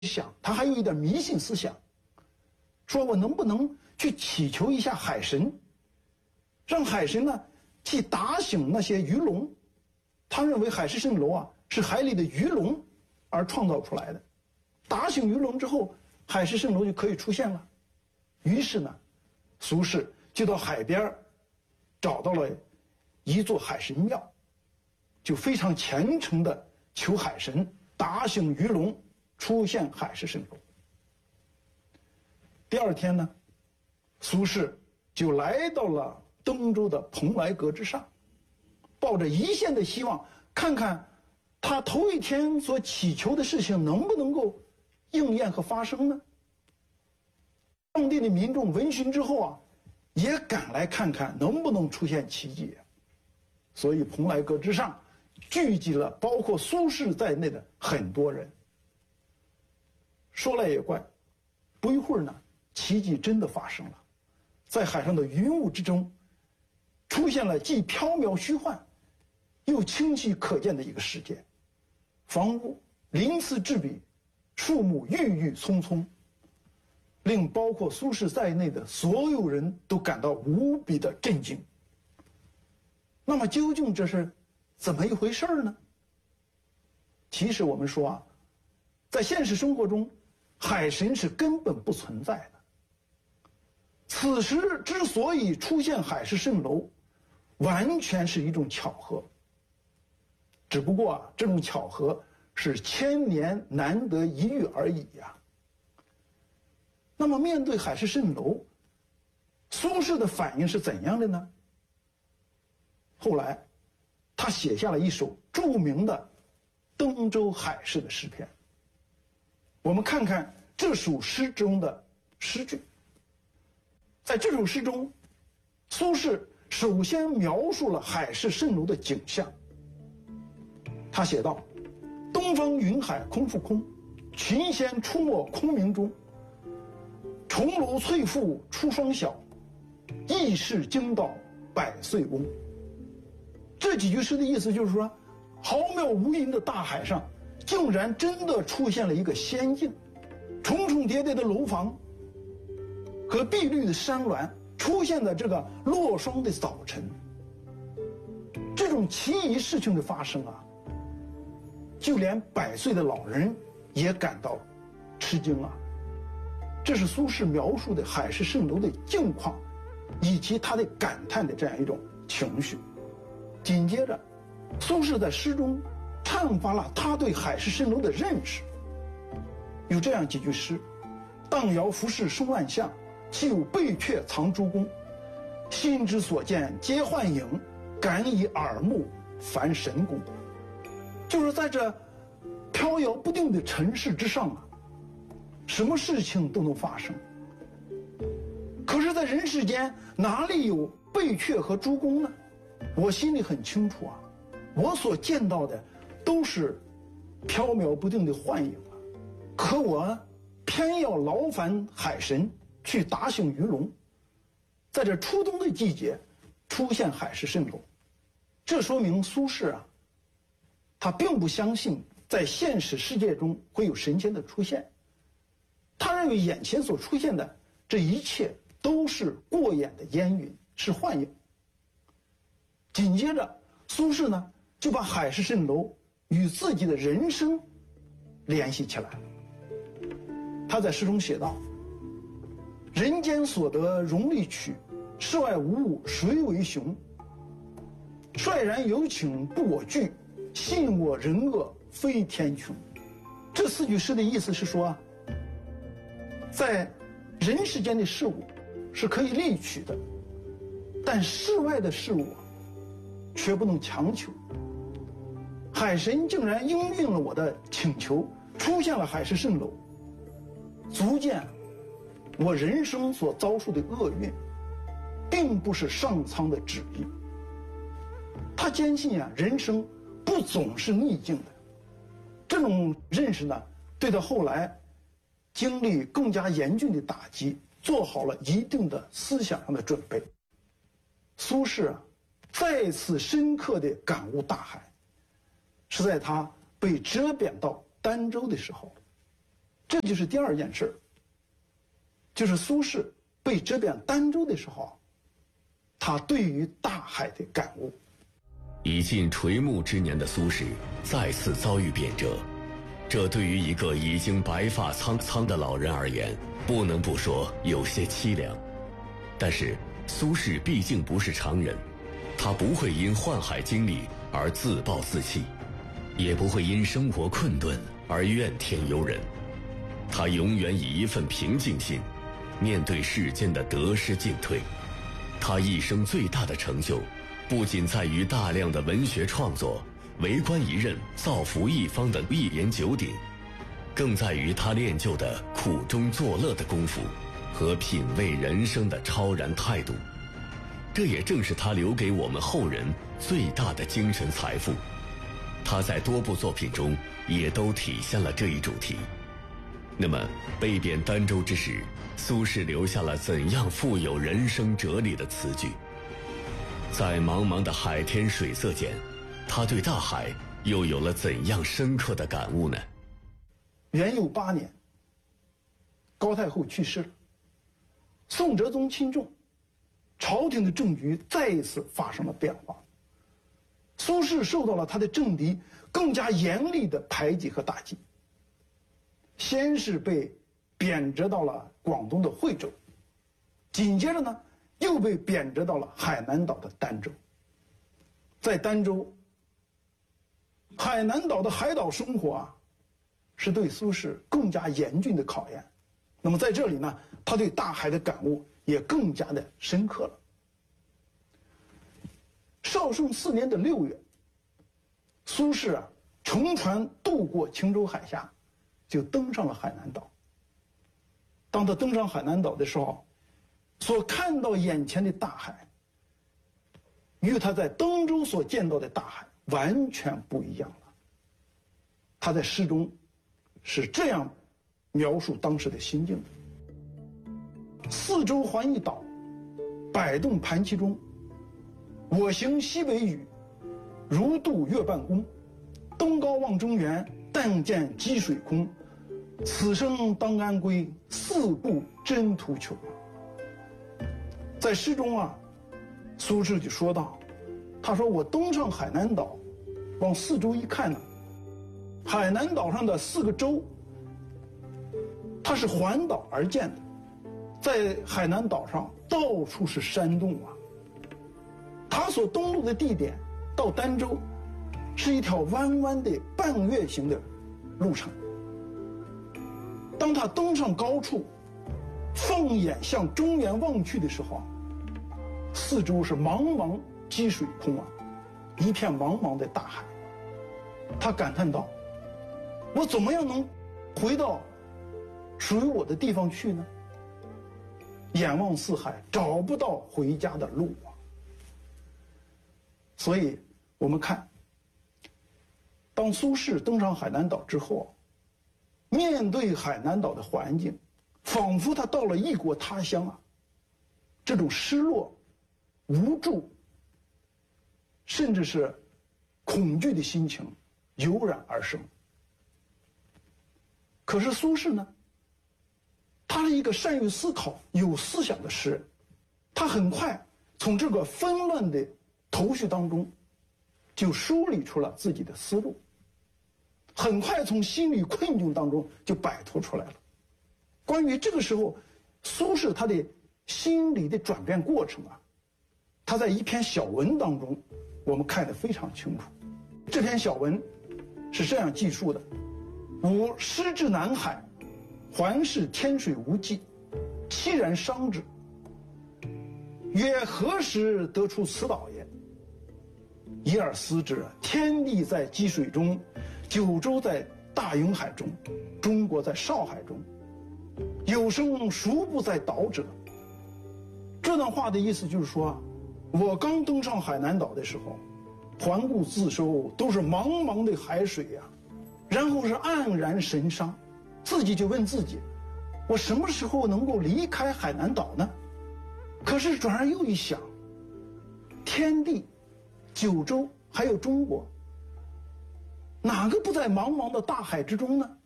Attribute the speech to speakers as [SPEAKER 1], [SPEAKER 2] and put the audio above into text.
[SPEAKER 1] 想，他还有一点迷信思想，说我能不能去祈求一下海神，让海神呢去打醒那些鱼龙。他认为海市蜃楼啊是海里的鱼龙而创造出来的，打醒鱼龙之后，海市蜃楼就可以出现了。于是呢，苏轼就到海边找到了一座海神庙，就非常虔诚地求海神打醒鱼龙，出现海市蜃楼。第二天呢，苏轼就来到了登州的蓬莱阁之上，抱着一线的希望，看看他头一天所祈求的事情能不能够应验和发生呢？当地的民众闻讯之后啊，也赶来看看能不能出现奇迹。所以蓬莱阁之上聚集了包括苏轼在内的很多人。说来也怪，不一会儿呢，奇迹真的发生了，在海上的云雾之中，出现了既缥缈虚幻，又清晰可见的一个世界。房屋鳞次栉比，树木郁郁葱葱，令包括苏轼在内的所有人都感到无比的震惊。那么究竟这是怎么一回事呢？其实我们说啊，在现实生活中，海神是根本不存在的。此时之所以出现海市蜃楼，完全是一种巧合。只不过啊，这种巧合是千年难得一遇而已呀。那么面对海市蜃楼，苏轼的反应是怎样的呢？后来，他写下了一首著名的登州海市的诗篇。我们看看这首诗中的诗句。在这首诗中，苏轼首先描述了海市蜃楼的景象。他写道：东方云海空复空，群仙出没空明中。重楼翠覆出双晓，异世惊到百岁翁。这几句诗的意思就是说，浩渺无垠的大海上，竟然真的出现了一个仙境，重重叠叠的楼房和碧绿的山峦出现在这个落霜的早晨。这种奇异事情的发生啊，就连100岁的老人也感到吃惊啊。这是苏轼描述的海市蜃楼的境况，以及他的感叹的这样一种情绪。紧接着，苏轼在诗中阐发了他对海市蜃楼的认识。有这样几句诗：荡摇浮世生万象，岂有贝阙藏诸公。心之所见皆幻影，感以耳目凡神功。就是在这飘摇不定的尘世之上啊，什么事情都能发生。可是，在人世间哪里有贝阙和诸公呢？我心里很清楚啊，我所见到的都是缥缈不定的幻影啊。可我偏要劳烦海神去打醒鱼龙，在这初冬的季节出现海市蜃楼，这说明苏轼啊，他并不相信在现实世界中会有神仙的出现。他认为眼前所出现的这一切都是过眼的烟云，是幻影。紧接着，苏轼呢就把海市蜃楼与自己的人生联系起来。他在诗中写道：人间所得荣利取，世外无物谁为雄。率然有请不我惧，信我人恶非天穷。这4句诗的意思是说，在人世间的事物是可以利取的，但世外的事物却不能强求。海神竟然应允了我的请求，出现了海市蜃楼，足见我人生所遭受的厄运并不是上苍的旨意。他坚信啊，人生不总是逆境的。这种认识呢，对他后来经历更加严峻的打击做好了一定的思想上的准备。苏轼啊，再次深刻地感悟大海，是在他被折贬到儋州的时候。 这就是第二件事，就是苏轼被折贬儋州的时候，他对于大海的感悟。
[SPEAKER 2] 已近垂暮之年的苏轼再次遭遇贬谪，这对于一个已经白发苍苍的老人而言，不能不说有些凄凉。但是苏轼毕竟不是常人，他不会因宦海经历而自暴自弃，也不会因生活困顿而怨天尤人。他永远以一份平静心面对世间的得失进退。他一生最大的成就不仅在于大量的文学创作，为官一任，造福一方的一言九鼎，更在于他练就的苦中作乐的功夫和品味人生的超然态度。这也正是他留给我们后人最大的精神财富。他在多部作品中也都体现了这一主题。那么被贬儋州之时，苏轼留下了怎样富有人生哲理的词句？在茫茫的海天水色间，他对大海又有了怎样深刻的感悟呢？
[SPEAKER 1] 元佑8年，高太后去世了，宋哲宗亲政，朝廷的政局再一次发生了变化。苏轼受到了他的政敌更加严厉的排挤和打击。先是被贬谪到了广东的惠州，紧接着呢又被贬谪到了海南岛的儋州。在儋州，海南岛的海岛生活啊，是对苏轼更加严峻的考验。那么在这里呢，他对大海的感悟也更加的深刻了。绍圣4年的6月，苏轼啊乘船渡过青州海峡，就登上了海南岛。当他登上海南岛的时候，所看到眼前的大海，与他在登州所见到的大海完全不一样了。他在诗中是这样描述当时的心境的：四周环一岛，百动盘其中。我行西北隅，如渡月半宫。登高望中原，但见积水空。此生当安归，四顾真途穷。在诗中啊，苏轼就说道，他说我登上海南岛，往四周一看呢，海南岛上的4个洲，它是环岛而建的，在海南岛上到处是山洞啊。他所登陆的地点到儋州，是一条弯弯的半月形的路程。当他登上高处，放眼向中原望去的时候，四周是茫茫积水空啊，一片茫茫的大海。他感叹道，我怎么样能回到属于我的地方去呢？眼望四海，找不到回家的路啊。所以我们看，当苏轼登上海南岛之后，面对海南岛的环境，仿佛他到了异国他乡啊，这种失落、无助，甚至是恐惧的心情油然而生。可是苏轼呢，他是一个善于思考、有思想的诗人，他很快从这个纷乱的头绪当中就梳理出了自己的思路，很快从心理困境当中就摆脱出来了。关于这个时候苏轼他的心理的转变过程啊，他在一篇小文当中我们看得非常清楚。这篇小文是这样记述的：吾师至南海，环视天水无际，凄然伤之。曰何时得出此岛也？以尔思之，天地在积水中，九州在大云海中，中国在少海中，有生孰不在岛者？这段话的意思就是说，我刚登上海南岛的时候，环顾自收都是茫茫的海水呀，然后是黯然神伤，自己就问自己，我什么时候能够离开海南岛呢？可是转而又一想，天地、九州还有中国，哪个不在茫茫的大海之中呢？